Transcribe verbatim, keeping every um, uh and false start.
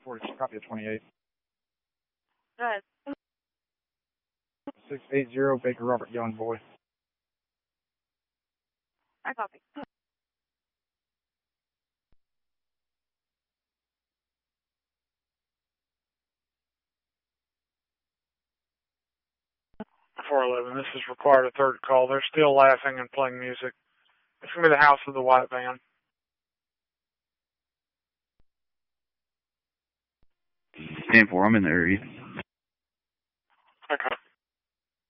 forty, copy of twenty-eight. Go ahead. six eighty, Baker Robert Young, boy. I copy. four eleven, this is required a third call. They're still laughing and playing music. It's going to be the house of the white van. ten four, I'm in the area. Okay.